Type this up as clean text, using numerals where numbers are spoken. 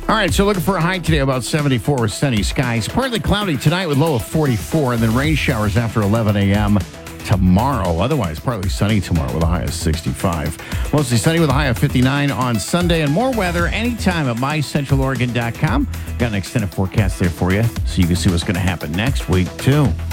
All right, so looking for a high today, about 74 with sunny skies. Partly cloudy tonight with low of 44, and then rain showers after 11 a.m. tomorrow. Otherwise, partly sunny tomorrow with a high of 65. Mostly sunny with a high of 59 on Sunday, and more weather anytime at mycentraloregon.com. Got an extended forecast there for you, so you can see what's going to happen next week, too.